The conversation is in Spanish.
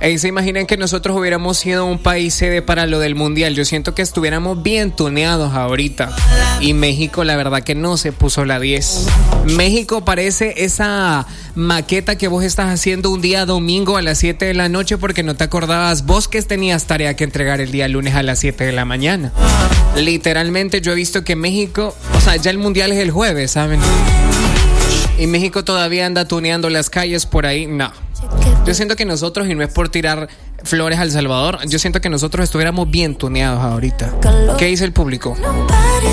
¿Se imaginan que nosotros hubiéramos sido un país sede para lo del mundial? Yo siento que estuviéramos bien tuneados ahorita. Y México, la verdad que no se puso la 10. México parece esa maqueta que vos estás haciendo un día domingo a las 7 de la noche porque no te acordabas vos que tenías tarea que entregar el día lunes a las 7 de la mañana. Literalmente yo he visto que México, o sea, ya el mundial es el jueves, ¿saben? Y México todavía anda tuneando las calles por ahí. No. Yo siento que nosotros, y no es por tirar flores al Salvador, yo siento que nosotros estuviéramos bien tuneados ahorita. ¿Qué dice el público?